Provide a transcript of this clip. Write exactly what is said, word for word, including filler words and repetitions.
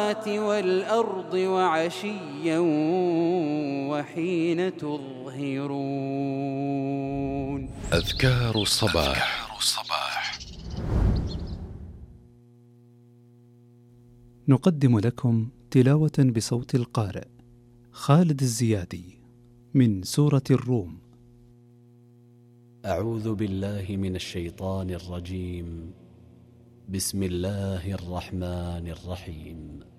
والأرض وعشيا وحين تظهرون. أذكار الصباح. أذكار الصباح. نقدم لكم تلاوة بصوت القارئ خالد الزيادي من سورة الروم. أعوذ بالله من الشيطان الرجيم. بسم الله الرحمن الرحيم.